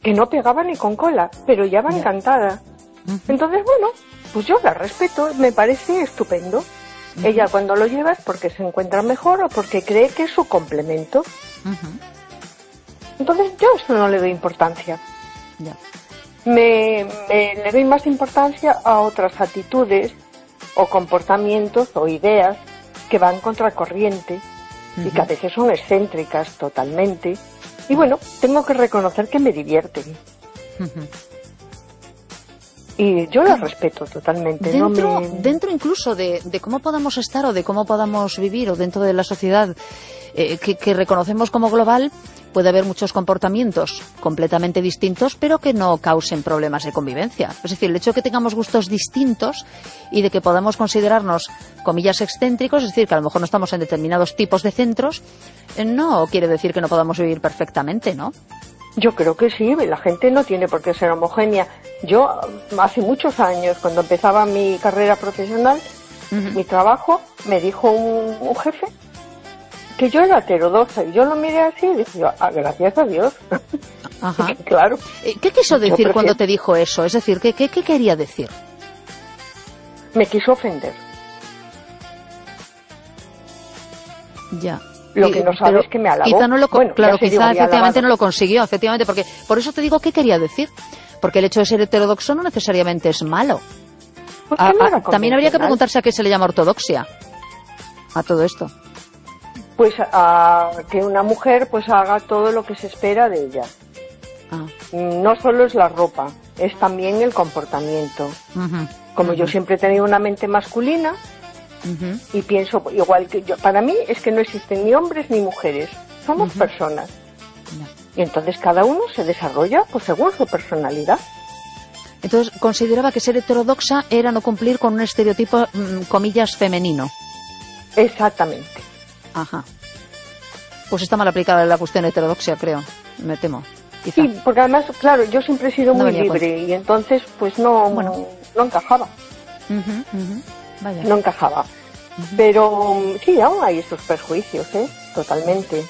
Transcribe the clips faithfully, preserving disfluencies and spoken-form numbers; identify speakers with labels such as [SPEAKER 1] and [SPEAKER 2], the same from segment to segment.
[SPEAKER 1] que no pegaba ni con cola, pero ya va encantada. Uh-huh. Entonces, bueno, pues yo la respeto, me parece estupendo. Uh-huh. Ella cuando lo lleva es porque se encuentra mejor o porque cree que es su complemento. Uh-huh. Entonces yo eso no le doy importancia.
[SPEAKER 2] Ya.
[SPEAKER 1] Me, me le doy más importancia a otras actitudes o comportamientos o ideas que van contracorriente uh-huh. y que a veces son excéntricas totalmente. Y bueno, tengo que reconocer que me divierten. Uh-huh. Y yo las respeto totalmente.
[SPEAKER 2] Dentro,
[SPEAKER 1] no me...
[SPEAKER 2] dentro incluso de, de cómo podamos estar o de cómo podamos vivir o dentro de la sociedad eh, que, que reconocemos como global, puede haber muchos comportamientos completamente distintos, pero que no causen problemas de convivencia. Es decir, el hecho de que tengamos gustos distintos y de que podamos considerarnos, comillas, excéntricos, es decir, que a lo mejor no estamos en determinados tipos de centros, eh, no quiere decir que no podamos vivir perfectamente, ¿no?
[SPEAKER 1] Yo creo que sí, la gente no tiene por qué ser homogénea. Yo, hace muchos años, cuando empezaba mi carrera profesional, uh-huh. mi trabajo, me dijo un, un jefe que yo era heterodoxa, y yo lo miré así y dije, ah, gracias a Dios.
[SPEAKER 2] Ajá.
[SPEAKER 1] Claro.
[SPEAKER 2] ¿Qué quiso decir prefiero... cuando te dijo eso? Es decir, ¿qué, qué, qué quería decir?
[SPEAKER 1] Me quiso ofender.
[SPEAKER 2] Ya.
[SPEAKER 1] Lo que no sabes es que me alabó.
[SPEAKER 2] Quizá no lo,
[SPEAKER 1] bueno,
[SPEAKER 2] claro, quizá
[SPEAKER 1] digo,
[SPEAKER 2] efectivamente
[SPEAKER 1] alabado.
[SPEAKER 2] no lo consiguió, efectivamente, porque por eso te digo qué quería decir, porque el hecho de ser heterodoxo no necesariamente es malo.
[SPEAKER 1] Pues
[SPEAKER 2] a,
[SPEAKER 1] no
[SPEAKER 2] a, también habría que preguntarse a qué se le llama ortodoxia a todo esto.
[SPEAKER 1] Pues a que una mujer pues haga todo lo que se espera de ella. Ah. No solo es la ropa, es también el comportamiento. Uh-huh. Como uh-huh. yo siempre he tenido una mente masculina. Uh-huh. Y pienso igual que yo, para mí es que no existen ni hombres ni mujeres, somos uh-huh. personas no. Y entonces cada uno se desarrolla pues según su personalidad.
[SPEAKER 2] Entonces consideraba que ser heterodoxa era no cumplir con un estereotipo mmm, comillas femenino.
[SPEAKER 1] Exactamente.
[SPEAKER 2] Ajá. Pues está mal aplicada la cuestión heterodoxia, creo, me temo. Quizá.
[SPEAKER 1] Sí, porque además, claro, yo siempre he sido no muy libre y entonces pues no, bueno. no, no encajaba.
[SPEAKER 2] Uh-huh, uh-huh. Vaya.
[SPEAKER 1] No encajaba. Uh-huh. Pero sí, aún hay estos perjuicios, ¿eh? Totalmente.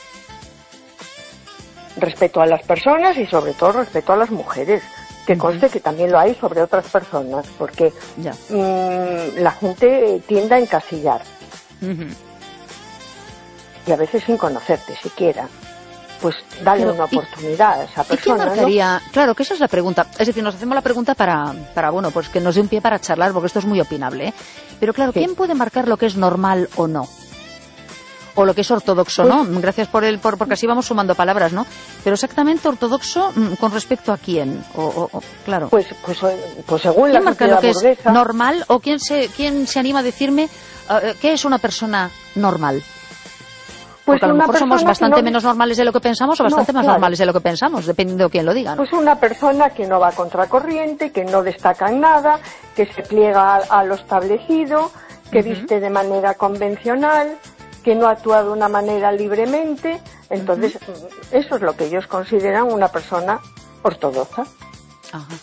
[SPEAKER 1] Respeto a las personas y sobre todo respeto a las mujeres. Que uh-huh. conste que también lo hay sobre otras personas, porque
[SPEAKER 2] ya.
[SPEAKER 1] mmm, la gente tiende a encasillar. Uh-huh. Y a veces sin conocerte siquiera. Pues dale Pero, una oportunidad a esa persona,
[SPEAKER 2] ¿y qué marcaría?
[SPEAKER 1] ¿no?
[SPEAKER 2] Claro, que esa es la pregunta. Es decir, nos hacemos la pregunta para, para bueno, pues que nos dé un pie para charlar, porque esto es muy opinable, ¿eh? Pero claro, sí. ¿quién puede marcar lo que es normal o no? O lo que es ortodoxo, pues, ¿no? Gracias por el, por, porque así vamos sumando palabras, ¿no? Pero exactamente ortodoxo, ¿con respecto a quién? O, o, o claro.
[SPEAKER 1] Pues, pues, pues según la
[SPEAKER 2] marca lo que
[SPEAKER 1] burguesa,
[SPEAKER 2] es normal? ¿O quién se, quién se anima a decirme uh, qué es una persona normal?
[SPEAKER 1] Pues
[SPEAKER 2] porque a lo mejor somos bastante
[SPEAKER 1] no...
[SPEAKER 2] menos normales de lo que pensamos o bastante no, más claro. normales de lo que pensamos, dependiendo de quién lo diga, ¿no?
[SPEAKER 1] Pues una persona que no va a contracorriente, que no destaca en nada, que se pliega a, a lo establecido, que uh-huh. viste de manera convencional, que no actúa de una manera libremente. Entonces, uh-huh. eso es lo que ellos consideran una persona ortodoxa.
[SPEAKER 2] Ajá.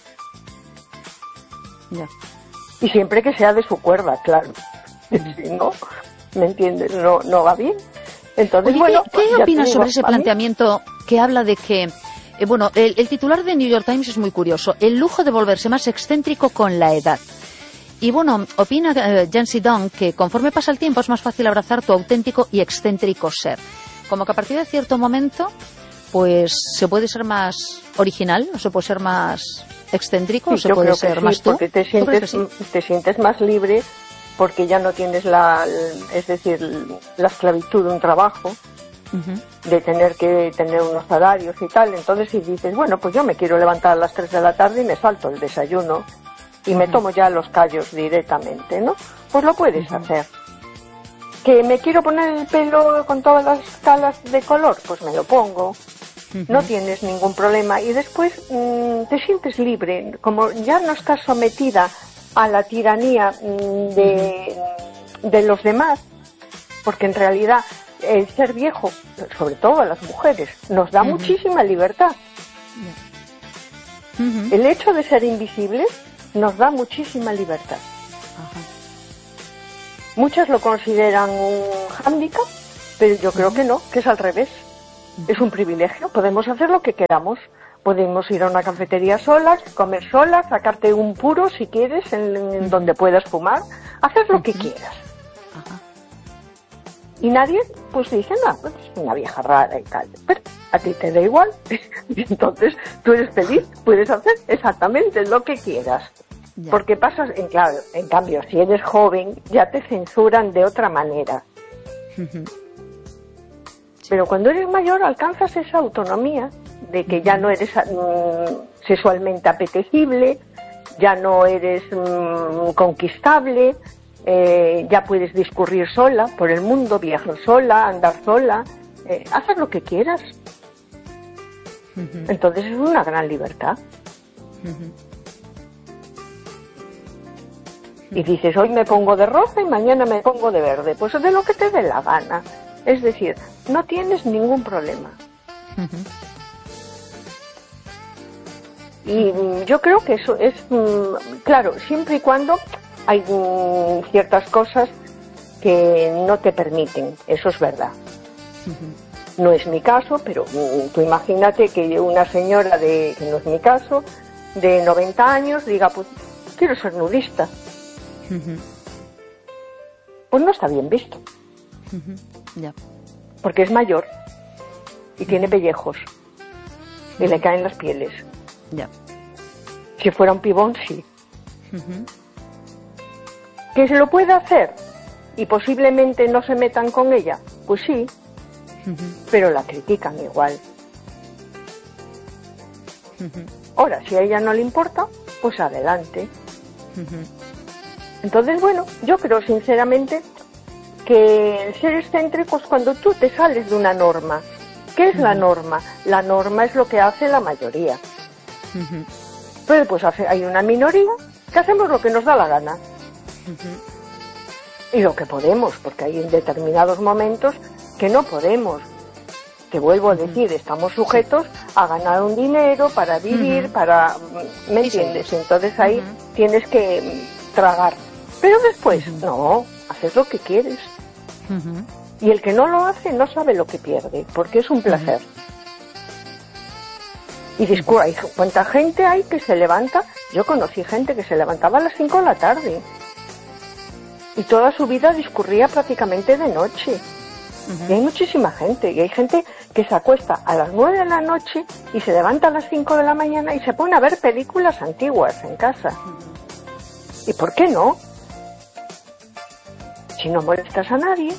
[SPEAKER 2] Ya.
[SPEAKER 1] Y siempre que sea de su cuerda, claro. Uh-huh. Si no, ¿me entiendes? No, no va bien. Entonces,
[SPEAKER 2] Oye,
[SPEAKER 1] bueno,
[SPEAKER 2] ¿qué, ¿qué
[SPEAKER 1] pues,
[SPEAKER 2] opinas
[SPEAKER 1] digo,
[SPEAKER 2] sobre ese planteamiento que habla de que, eh, bueno, el, el titular de New York Times es muy curioso, el lujo de volverse más excéntrico con la edad? Y bueno, opina eh, Yancy Dong que conforme pasa el tiempo es más fácil abrazar tu auténtico y excéntrico ser. Como que a partir de cierto momento, pues se puede ser más original, o se puede ser más excéntrico,
[SPEAKER 1] sí,
[SPEAKER 2] o se
[SPEAKER 1] yo
[SPEAKER 2] puede
[SPEAKER 1] creo
[SPEAKER 2] ser
[SPEAKER 1] que sí,
[SPEAKER 2] más tú.
[SPEAKER 1] Porque te sientes, sí? te sientes más libre, porque ya no tienes la, es decir, la esclavitud de un trabajo, uh-huh. de tener que tener unos salarios y tal. Entonces si dices, bueno, pues yo me quiero levantar a las tres de la tarde y me salto el desayuno y uh-huh. me tomo ya los callos directamente, ¿no? Pues lo puedes uh-huh. hacer. ¿Que me quiero poner el pelo con todas las escalas de color? Pues me lo pongo. Uh-huh. No tienes ningún problema. Y después mmm, te sientes libre, como ya no estás sometida a la tiranía de, uh-huh. de los demás, porque en realidad el ser viejo, sobre todo a las mujeres, nos da uh-huh. muchísima libertad. Uh-huh. El hecho de ser invisibles nos da muchísima libertad. Uh-huh. Muchas lo consideran un hándicap, pero yo creo uh-huh. que no, que es al revés. Uh-huh. Es un privilegio, podemos hacer lo que queramos. Podemos ir a una cafetería solas, comer solas, sacarte un puro si quieres, en, en uh-huh. donde puedas fumar, hacer lo uh-huh. que quieras. Uh-huh. Y nadie, pues dice, no, pues es una vieja rara y tal. Pero a ti te da igual. Y entonces tú eres feliz, puedes hacer exactamente lo que quieras. Yeah. Porque pasas, en, claro, en cambio, si eres joven, ya te censuran de otra manera. Uh-huh. Pero cuando eres mayor alcanzas esa autonomía de que ya no eres mm, sexualmente apetecible, ya no eres mm, conquistable, eh, ya puedes discurrir sola por el mundo, viajar sola, andar sola, eh, hacer lo que quieras. Uh-huh. Entonces es una gran libertad. Uh-huh. Y dices, hoy me pongo de rosa y mañana me pongo de verde, pues de lo que te dé la gana. Es decir, no tienes ningún problema. Uh-huh. Y yo creo que eso es, claro, siempre y cuando hay ciertas cosas que no te permiten, eso es verdad. Uh-huh. No es mi caso, pero tú imagínate que una señora, de que no es mi caso, de noventa años, diga, pues quiero ser nudista. Uh-huh. Pues no está bien visto.
[SPEAKER 2] Uh-huh. Yeah.
[SPEAKER 1] Porque es mayor y uh-huh. tiene pellejos y uh-huh. le caen las pieles.
[SPEAKER 2] Yeah.
[SPEAKER 1] Si fuera un pibón, sí. Uh-huh. ¿Que se lo puede hacer y posiblemente no se metan con ella? Pues sí, uh-huh. pero la critican igual. Uh-huh. Ahora, si a ella no le importa, pues adelante. Uh-huh. Entonces, bueno, yo creo sinceramente que el ser excéntrico es cuando tú te sales de una norma. ¿Qué es uh-huh. la norma? La norma es lo que hace la mayoría. Uh-huh. Pero pues hace, hay una minoría que hacemos lo que nos da la gana. Uh-huh. Y lo que podemos, porque hay en determinados momentos que no podemos. Te vuelvo a decir, uh-huh. estamos sujetos a ganar un dinero para vivir, uh-huh. para... ¿Me entiendes? Entonces ahí uh-huh. tienes que tragar. Pero después, uh-huh. no, haces lo que quieres. Uh-huh. Y el que no lo hace no sabe lo que pierde, porque es un placer. Uh-huh. Y discurre, hay cuánta gente hay que se levanta. Yo conocí gente que se levantaba a las cinco de la tarde y toda su vida discurría prácticamente de noche. Uh-huh. Y hay muchísima gente, y hay gente que se acuesta a las nueve de la noche y se levanta a las cinco de la mañana y se pone a ver películas antiguas en casa. Uh-huh. ¿Y por qué no? Si no molestas a nadie.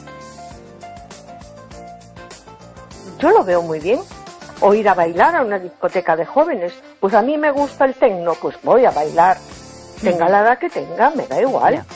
[SPEAKER 1] Yo lo veo muy bien. O ir a bailar a una discoteca de jóvenes. Pues a mí me gusta el tecno, pues voy a bailar. Tenga uh-huh. la edad que tenga, me da igual. Yeah.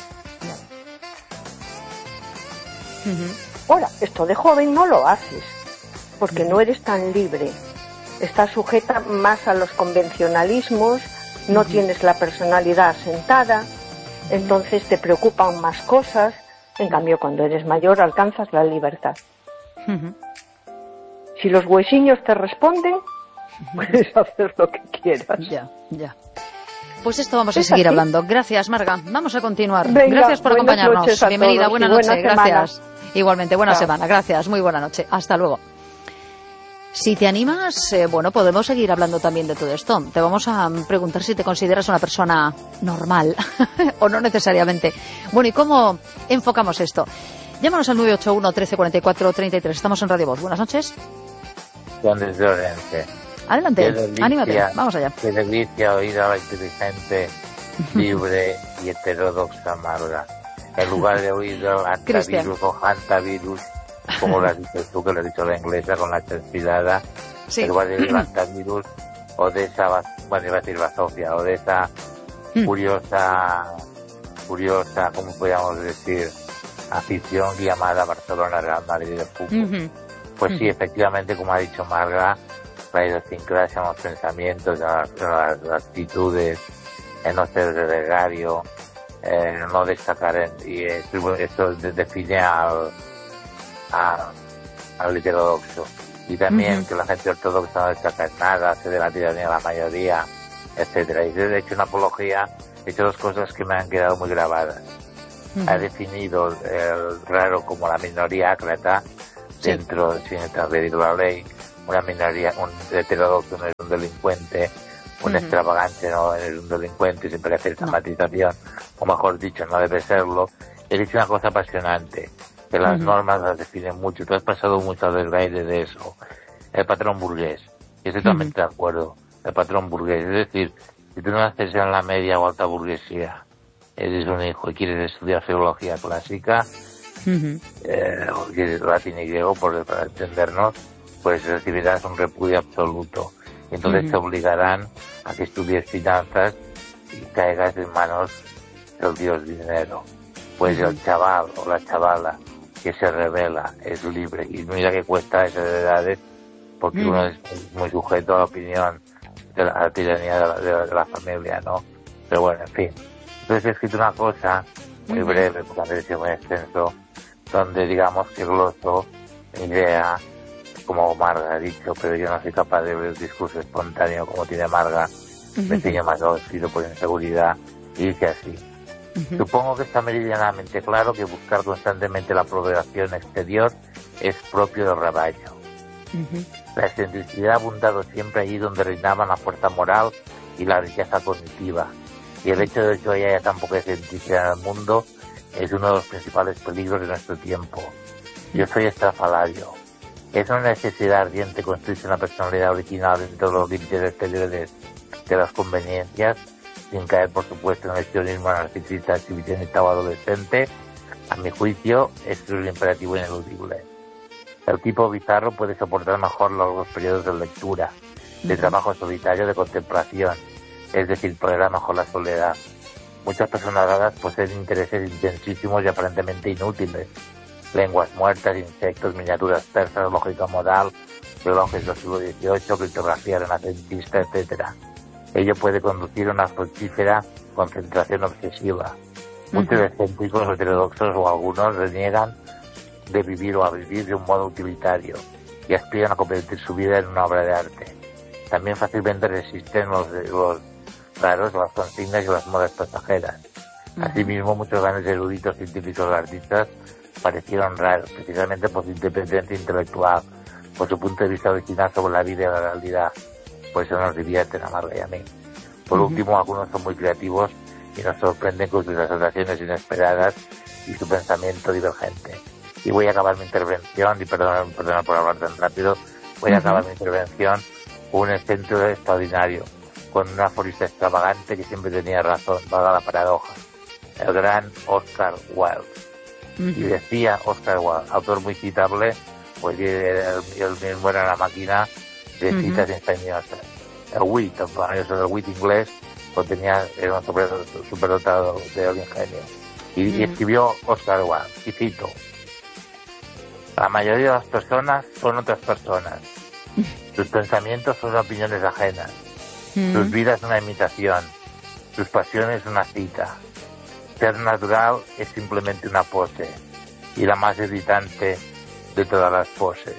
[SPEAKER 1] Yeah. Uh-huh. Ahora, esto de joven no lo haces, porque uh-huh. no eres tan libre. Estás sujeta más a los convencionalismos, no uh-huh. tienes la personalidad asentada, uh-huh. entonces te preocupan más cosas. En cambio, cuando eres mayor alcanzas la libertad. Uh-huh. Si los huesillos te responden, puedes hacer lo que quieras.
[SPEAKER 2] Ya, ya. Pues esto vamos a seguir así? hablando. Gracias, Marga. Vamos a continuar.
[SPEAKER 1] Venga,
[SPEAKER 2] gracias por acompañarnos. Bienvenida, buena noche.
[SPEAKER 1] Buena
[SPEAKER 2] gracias. Igualmente, buena Chao. semana. Gracias, muy buena noche. Hasta luego. Si te animas, eh, bueno, podemos seguir hablando también de todo esto. Te vamos a preguntar si te consideras una persona normal o no necesariamente. Bueno, ¿y cómo enfocamos esto? Llámanos al nueve ocho uno, trece, cuarenta y cuatro, treinta y tres. Estamos en Radio Voz. Buenas noches.
[SPEAKER 3] Desde Orense.
[SPEAKER 2] Adelante, delicia, anímate, vamos allá.
[SPEAKER 3] Qué delicia oír a la inteligente, libre y heterodoxa Marga. En lugar de oír al antivirus o hantavirus, como lo has dicho tú, que lo has dicho la inglesa con la transpirada, sí. en lugar de oír al antivirus o de esa, bueno, iba a decir bazofia, o de esa curiosa, curiosa, ¿cómo podríamos decir?, afición llamada Barcelona Real Madrid de fútbol. Uh-huh. Pues sí, efectivamente, como ha dicho Marga, la idiosincrasia en los pensamientos, en las, en las actitudes, en no ser gregario, en no destacar, en, y eso, eso define al, a, al heterodoxo. Y también uh-huh. que la gente ortodoxa no destaca en nada, se de la tiranía a la mayoría, etcétera. Y he hecho una apología, he hecho dos cosas que me han quedado muy grabadas. Uh-huh. Ha definido el raro como la minoría ácrata, sí. dentro, sin transgredir la ley, una minoría, un heterodoxo no es un delincuente, un uh-huh. extravagante no es un delincuente, siempre hace esa no. matización, o mejor dicho, no debe serlo. He dicho una cosa apasionante, que las uh-huh. normas las definen mucho, tú has pasado mucho al desgaire de eso, el patrón burgués, y estoy totalmente uh-huh. de acuerdo, el patrón burgués, es decir, si tú no naces en la media o alta burguesía, eres un hijo y quieres estudiar filología clásica, uh-huh. eh, o quieres latín y griego, por, para entendernos, pues recibirás un repudio absoluto. Y entonces uh-huh. te obligarán a que estudies finanzas y caigas en manos del dios dinero. Pues uh-huh. el chaval o la chavala que se revela es libre. Y mira que cuesta esas edades, porque uh-huh. uno es muy sujeto a la opinión de la, a la tiranía de la, de, la, de la familia, ¿no? Pero bueno, en fin. Entonces he escrito una cosa muy uh-huh. breve, porque antes es muy extenso, donde digamos que gloso mi idea, como Marga ha dicho, pero yo no soy capaz de ver el discurso espontáneo como tiene Marga, uh-huh. me enseño más lo escrito por inseguridad, y dice así. Uh-huh. Supongo que está meridianamente claro que buscar constantemente la aprobación exterior es propio del rebaño. Uh-huh. La excentricidad ha abundado siempre allí donde reinaban la fuerza moral y la riqueza cognitiva, y el hecho de que hoy haya tan poca excentricidad en el mundo es uno de los principales peligros de nuestro tiempo. Yo soy estrafalario. Es una necesidad ardiente construirse una personalidad original dentro de los límites exteriores de las conveniencias, sin caer, por supuesto, en el sionismo narcisista, exhibicionista o adolescente. A mi juicio, esto es un imperativo ineludible. El tipo bizarro puede soportar mejor largos periodos de lectura, de trabajo solitario, de contemplación, es decir, tolera mejor la soledad. Muchas personas raras poseen intereses intensísimos y aparentemente inútiles. Lenguas muertas, insectos, miniaturas persas, lógica modal, relojes del siglo dieciocho, criptografía renacentista, etcétera. Ello puede conducir a una fructífera concentración obsesiva. Muchos uh-huh. excéntricos, heterodoxos o algunos reniegan de vivir o a vivir de un modo utilitario y aspiran a convertir su vida en una obra de arte. También fácilmente resisten los, los raros, las consignas y las modas pasajeras. Uh-huh. Asimismo, muchos grandes eruditos, científicos o artistas parecieron raros, precisamente por su independencia intelectual, por su punto de vista original sobre la vida y la realidad. Por eso nos divierten a Marga y a mí. Por uh-huh. último, algunos son muy creativos y nos sorprenden con sus asociaciones inesperadas y su pensamiento divergente. Y voy a acabar mi intervención, y perdón, perdón por hablar tan rápido, voy a uh-huh. acabar mi intervención con un excéntrico extraordinario, con un aforista extravagante que siempre tenía razón, valga la paradoja, el gran Oscar Wilde. Uh-huh. Y decía Oscar Wilde, autor muy citable, pues él mismo era la máquina de uh-huh. citas ingeniosas. El wit, el maravilloso del wit inglés, pues tenía, era un super, superdotado de ingenio. Y, uh-huh. y escribió Oscar Wilde, y cito: la mayoría de las personas son otras personas. Sus pensamientos son opiniones ajenas. Uh-huh. Sus vidas una imitación. Sus pasiones una cita. Ser natural es simplemente una pose, y la más irritante de todas las poses.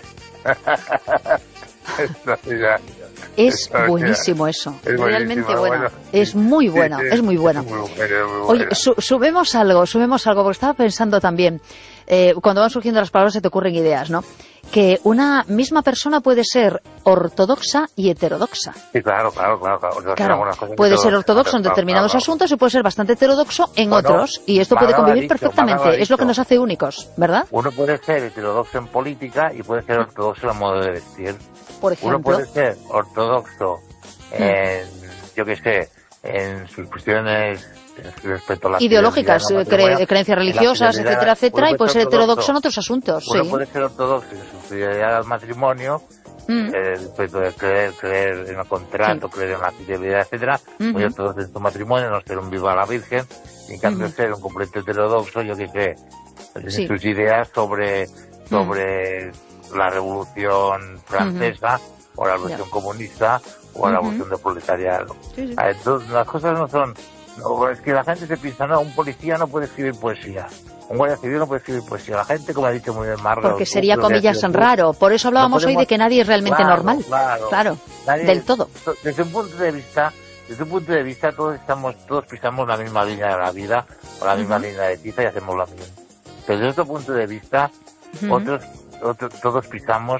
[SPEAKER 2] Es buenísimo eso, es realmente bueno, bueno. Es muy bueno, sí, sí, es muy bueno. Es muy bueno, es muy bueno. Oye, su subemos algo, subemos algo, porque estaba pensando también, eh, cuando van surgiendo las palabras se te ocurren ideas, ¿no? Que una misma persona puede ser ortodoxa y heterodoxa.
[SPEAKER 3] Sí, claro, claro, claro. claro.
[SPEAKER 2] claro puede ser ortodoxo en determinados claro, claro. asuntos y puede ser bastante heterodoxo en bueno, otros, y esto puede convivir dicho, perfectamente, es lo que nos hace únicos, ¿verdad?
[SPEAKER 3] Uno puede ser heterodoxo en política y puede ser ortodoxo en el modo de vestir.
[SPEAKER 2] Por ejemplo.
[SPEAKER 3] Uno puede ser ortodoxo en, mm. yo qué sé, en sus cuestiones respecto a las
[SPEAKER 2] ideológicas, cre creencias religiosas, etcétera, etcétera, y puede ser heterodoxo en otros asuntos.
[SPEAKER 3] Uno
[SPEAKER 2] sí.
[SPEAKER 3] puede ser ortodoxo en su fidelidad al matrimonio, mm. eh, respecto de creer, creer en el contrato, sí. creer en la fidelidad, etcétera, uh-huh. muy ortodoxo en su matrimonio, no ser un viva a la Virgen, y en cambio uh-huh. ser un completo heterodoxo, yo qué sé, en sí. sus ideas sobre, sobre uh-huh. la Revolución Francesa, uh-huh. o la Revolución yeah. Comunista, o la uh-huh. Revolución del Proletariado. Sí, sí. Entonces, las cosas no son... No, es que la gente se piensa, no, un policía no puede escivil poesía, un guardia civil no puede escribir poesía. La gente, como ha dicho muy bien Marga...
[SPEAKER 2] Porque sería, comillas, raro. Por eso hablábamos no podemos... hoy de que nadie es realmente
[SPEAKER 3] claro,
[SPEAKER 2] normal.
[SPEAKER 3] Claro,
[SPEAKER 2] claro
[SPEAKER 3] nadie...
[SPEAKER 2] del todo.
[SPEAKER 3] Desde un punto de vista, desde un punto de vista todos estamos, todos pisamos la misma línea de la vida, o la misma uh-huh. línea de tiza y hacemos lo mismo. Pero desde otro punto de vista, uh-huh. otros, otros, todos pisamos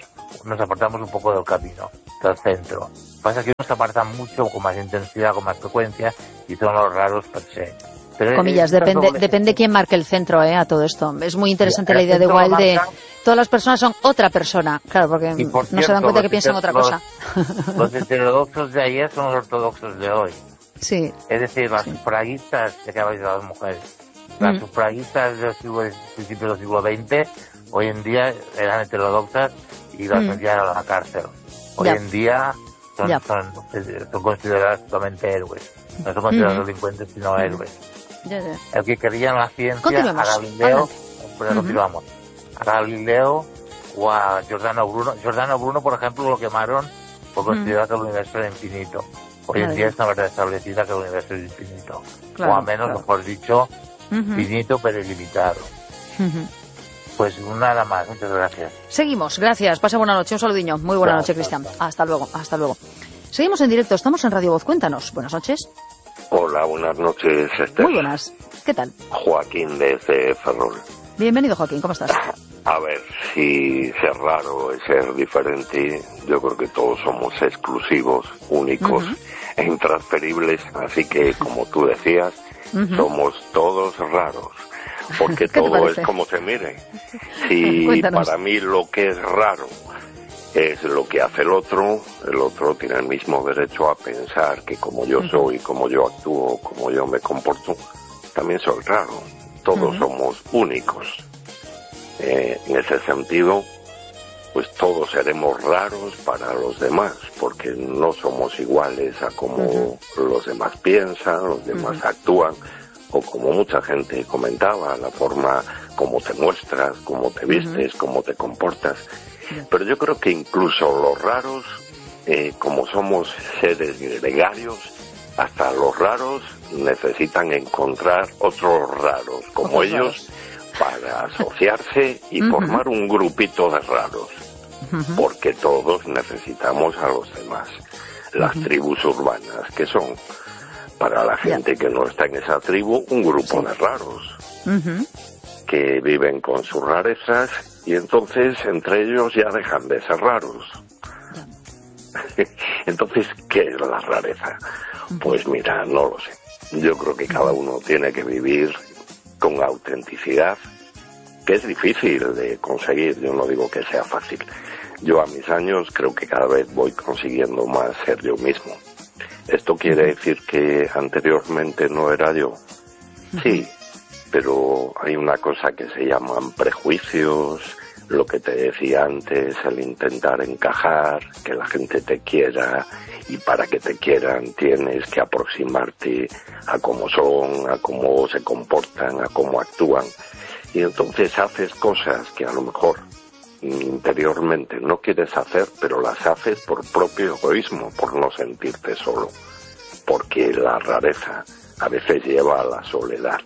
[SPEAKER 3] nos apartamos un poco del camino, del centro. Pasa que nos apartan mucho, con más intensidad, con más frecuencia, y son los raros per se. Pero
[SPEAKER 2] comillas, depende doble... depende quién marque el centro, ¿eh? A todo esto. Es muy interesante ya, la idea de Wilde marca... de todas las personas son otra persona. Claro, porque por no cierto, se dan cuenta que piensan otra cosa.
[SPEAKER 3] Los heterodoxos de ayer son los ortodoxos de hoy.
[SPEAKER 2] Sí.
[SPEAKER 3] Es decir, las
[SPEAKER 2] sí.
[SPEAKER 3] sufragistas, ya que habéis de las mujeres, las mm. sufragistas del siglo, principios del siglo veinte, hoy en día eran heterodoxas y las metían mm. a la cárcel. Hoy ya. en día son, son, son consideradas totalmente héroes. No son considerados mm. delincuentes, sino mm. héroes.
[SPEAKER 2] Ya, ya.
[SPEAKER 3] El que quería en la ciencia, a Galileo, pero uh-huh. continuamos, a Galileo o a Giordano Bruno. Giordano Bruno, por ejemplo, lo quemaron por considerar uh-huh. que el universo era infinito. Hoy claro. en día es una verdad establecida que el universo es infinito. Claro, o al menos, claro. mejor dicho, uh-huh. finito pero ilimitado. Uh-huh. Pues nada más, muchas gracias.
[SPEAKER 2] Seguimos, gracias. Pasa buena noche, un saludiño. Muy buena claro, noche, Cristian. Claro. Hasta luego, hasta luego. Seguimos en directo, estamos en Radio Voz. Cuéntanos. Buenas noches.
[SPEAKER 4] Hola, buenas noches, Esther.
[SPEAKER 2] Muy buenas. ¿Qué tal?
[SPEAKER 4] Joaquín desde Ferrol.
[SPEAKER 2] Bienvenido, Joaquín. ¿Cómo estás?
[SPEAKER 4] A ver, si ser raro es ser diferente, yo creo que todos somos exclusivos, únicos uh-huh. e intransferibles, así que, como tú decías, uh-huh. somos todos raros, porque todo es como se mire. Si para mí lo que es raro es lo que hace el otro, el otro tiene el mismo derecho a pensar que como yo soy, como yo actúo, como yo me comporto, también soy raro. Todos uh-huh. somos únicos. Eh, en ese sentido, pues todos seremos raros para los demás, porque no somos iguales a como uh-huh. los demás piensan, los demás uh-huh. actúan, o como mucha gente comentaba, la forma como te muestras, cómo te vistes, uh-huh. cómo te comportas. Pero yo creo que incluso los raros, eh, como somos seres gregarios, hasta los raros necesitan encontrar otros raros como otros ellos raros. Para asociarse y uh-huh. formar un grupito de raros, uh-huh. porque todos necesitamos a los demás. Las uh-huh. tribus urbanas, que son para la gente yeah. que no está en esa tribu, un grupo sí. de raros uh-huh. que viven con sus rarezas. Y entonces, entre ellos ya dejan de ser raros. Entonces, ¿qué es la rareza? Pues mira, no lo sé. Yo creo que cada uno tiene que vivir con autenticidad, que es difícil de conseguir. Yo no digo que sea fácil. Yo a mis años creo que cada vez voy consiguiendo más ser yo mismo. ¿Esto quiere decir que anteriormente no era yo? Sí. Pero hay una cosa que se llaman prejuicios, lo que te decía antes, el intentar encajar, que la gente te quiera, y para que te quieran tienes que aproximarte a cómo son, a cómo se comportan, a cómo actúan, y entonces haces cosas que a lo mejor interiormente no quieres hacer, pero las haces por propio egoísmo, por no sentirte solo, porque la rareza a veces lleva a la soledad.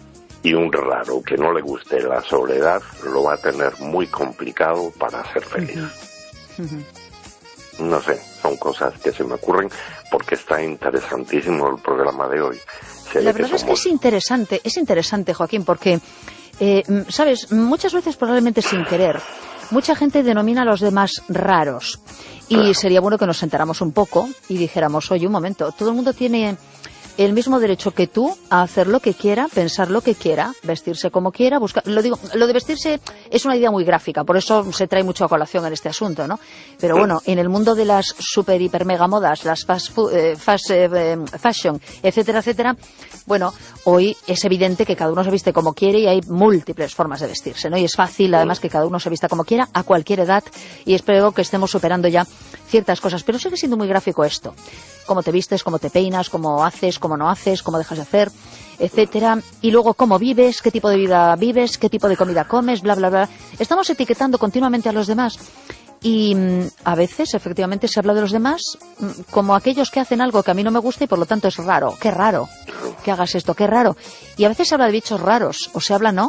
[SPEAKER 4] Y un raro que no le guste la soledad lo va a tener muy complicado para ser feliz. Uh-huh. Uh-huh. No sé, son cosas que se me ocurren porque está interesantísimo el programa de hoy. Se
[SPEAKER 2] la verdad que somos... es que es interesante, es interesante, Joaquín, porque, eh, sabes, muchas veces probablemente sin querer, mucha gente denomina a los demás raros. Y claro. sería bueno que nos sentáramos un poco y dijéramos, oye, un momento, todo el mundo tiene el mismo derecho que tú a hacer lo que quiera, pensar lo que quiera, vestirse como quiera, buscar... Lo digo, lo de vestirse es una idea muy gráfica, por eso se trae mucho a colación en este asunto, ¿no? Pero bueno, en el mundo de las super, hiper, mega modas, las fast, food, eh, fast eh, fashion, etcétera, etcétera, bueno, hoy es evidente que cada uno se viste como quiere y hay múltiples formas de vestirse, ¿no? Y es fácil, además, que cada uno se vista como quiera, a cualquier edad, y espero que estemos superando ya ciertas cosas, pero sigue siendo muy gráfico esto. Cómo te vistes, cómo te peinas, cómo haces, cómo no haces, cómo dejas de hacer, etcétera. Y luego cómo vives, qué tipo de vida vives, qué tipo de comida comes, bla, bla, bla. Estamos etiquetando continuamente a los demás. Y mmm, a veces, efectivamente, se habla de los demás mmm, como aquellos que hacen algo que a mí no me gusta y por lo tanto es raro. Qué raro que hagas esto, qué raro. Y a veces se habla de bichos raros, o se habla, ¿no?,